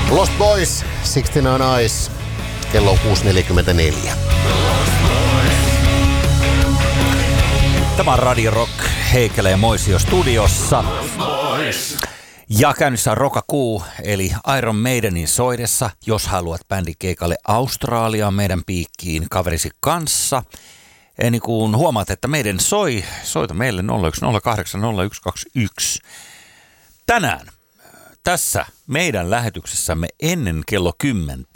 Lost Boys, 69 Eyes, kello on 6.44. Tämä on Radio Rock, Heikelä ja Moisio studiossa. Ja käynnissä on Rockakuu, eli Iron Maidenin soidessa, jos haluat bändikeikalle Australiaan meidän piikkiin kaverisi kanssa. Ja niin kuin huomaat, että meidän soita meille 01080121. Tänään tässä meidän lähetyksessämme ennen kello 10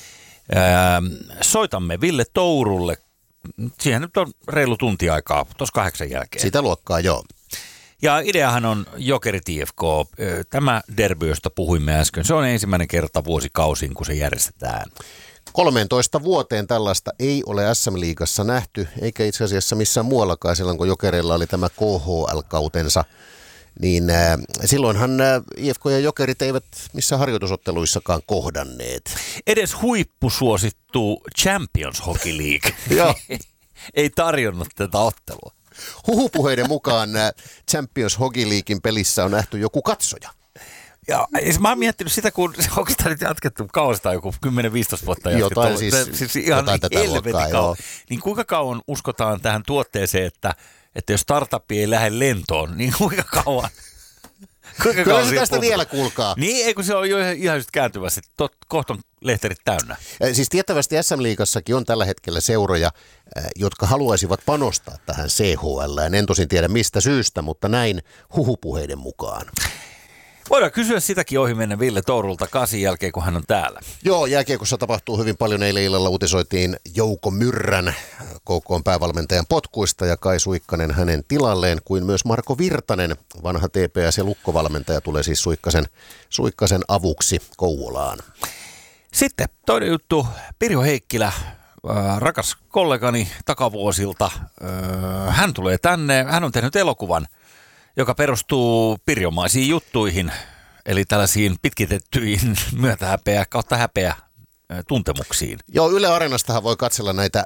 soitamme Ville Tourulle. Siihen nyt on reilu tunti aikaa, tuossa 8 jälkeen. Sitä luokkaa, joo. Ja ideahan on Jokerit IFK. Tämä derby, josta puhuimme äsken, se on ensimmäinen kerta vuosikausiin, kun se järjestetään. 13 vuoteen tällaista ei ole SM-liigassa nähty, eikä itse asiassa missään muuallakaan silloin, kun Jokereilla oli tämä KHL-kautensa. Niin silloinhan IFK ja Jokerit eivät missään harjoitusotteluissakaan kohdanneet. Edes huippusuosittu Champions Hockey League ei tarjonnut tätä ottelua. Huhupuheiden mukaan Champions Hockey Leaguein pelissä on nähty joku katsoja. Ja mä oon miettinyt sitä, kun se onko sitä nyt jatkettu kauastaan joku 10-15 vuotta jatkettu. Jotain siis ihan tätä luokkaa, joo. Niin kuinka kauan uskotaan tähän tuotteeseen, että jos startupi ei lähde lentoon, niin kuinka kauan? Kyllä se tästä vielä kuulkaa. Niin, eikö se ole jo ihan just kääntyvässä, että kohta on lehterit täynnä. Siis tiettävästi SM-liigassakin on tällä hetkellä seuroja, jotka haluaisivat panostaa tähän CHL. En tosin tiedä mistä syystä, mutta näin huhupuheiden mukaan. Voidaan kysyä sitäkin ohi mennä Ville Tourulta 8 jälkeen, kun hän on täällä. Joo, jääkiekossa tapahtuu hyvin paljon. Eilen illalla uutisoitiin Jouko Myrrän KK:n päävalmentajan potkuista ja Kai Suikkanen hänen tilalleen, kuin myös Marko Virtanen, vanha TPS- ja Lukko-valmentaja, tulee siis Suikkasen avuksi Kouvolaan. Sitten toinen juttu, Pirjo Heikkilä, rakas kollegani takavuosilta. Hän tulee tänne, hän on tehnyt elokuvan, joka perustuu pirjomaisiin juttuihin, eli tällaisiin pitkitettyihin myötähäpeä kautta häpeä tuntemuksiin. Joo, Yle Areenastahan voi katsella näitä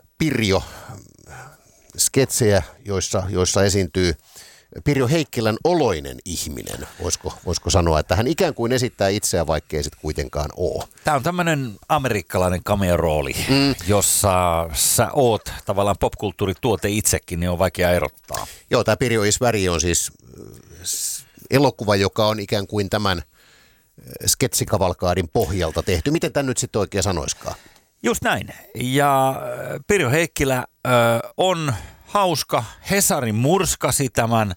Pirjo-sketsejä, joissa esiintyy Pirjo Heikkilän oloinen ihminen, voisiko sanoa, että hän ikään kuin esittää itseään, vaikkei sitten kuitenkaan ole. Tämä on tämmöinen amerikkalainen cameo-rooli, jossa sä oot tavallaan popkulttuurituote itsekin, niin on vaikea erottaa. Joo, tämä Pirjo is Väri on siis elokuva, joka on ikään kuin tämän sketsikavalkaadin pohjalta tehty. Miten tämä nyt sitten oikein sanoiskaan? Just näin. Ja Pirjo Heikkilä on hauska. Hesari murskasi tämän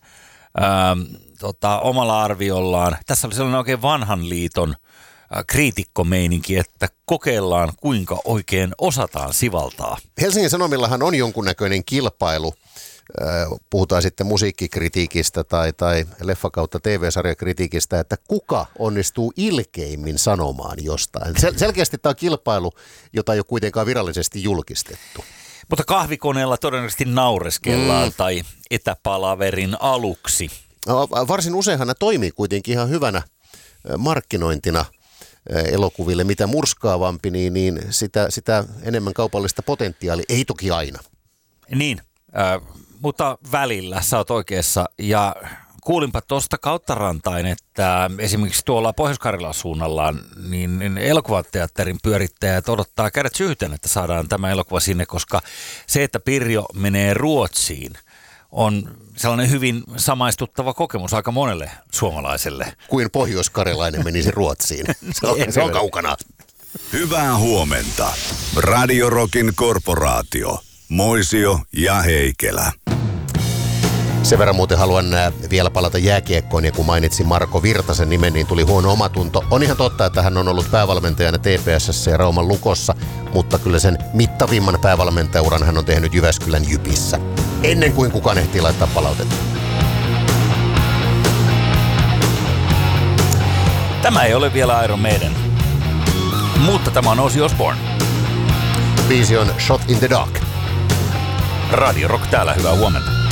omalla arviollaan. Tässä oli sellainen oikein vanhan liiton kriitikkomeininki, että kokeillaan kuinka oikein osataan sivaltaa. Helsingin Sanomillahan on jonkunnäköinen kilpailu. Puhutaan sitten musiikkikritiikistä tai leffa kautta TV-sarjakritiikistä, että kuka onnistuu ilkeimmin sanomaan jostain. Selkeästi tämä on kilpailu, jota ei ole kuitenkaan virallisesti julkistettu. Mutta kahvikoneella todennäköisesti naureskellaan tai etäpalaverin aluksi. Varsin useinhan ne toimii kuitenkin ihan hyvänä markkinointina elokuville. Mitä murskaavampi, niin sitä enemmän kaupallista potentiaalia. Ei toki aina. Niin, mutta välillä sä oot oikeassa. Ja kuulinpa tuosta kautta rantain, että esimerkiksi tuolla Pohjois-Karjalan suunnallaan niin elokuvateatterin pyörittäjät odottaa kädet syyten, että saadaan tämä elokuva sinne, koska se, että Pirjo menee Ruotsiin, on sellainen hyvin samaistuttava kokemus aika monelle suomalaiselle. Kuin pohjois-karjalainen menisi Ruotsiin. Se on kaukana. Hyvää huomenta. Radio Rockin korporaatio. Moisio ja Heikelä. Sen verran muuten haluan vielä palata jääkiekkoon, ja kun mainitsin Marko Virtasen nimen, niin tuli huono omatunto. On ihan totta, että hän on ollut päävalmentajana TPS:ssä ja Rauman Lukossa, mutta kyllä sen mittavimman päävalmentajauran hän on tehnyt Jyväskylän Jypissä. Ennen kuin kukaan ehtii laittaa palautetta. Tämä ei ole vielä Iron Maiden, mutta tämä on Ozzy Osbourne. Biisi on Shot in the Dark. Radio Rock täällä, hyvää huomenta.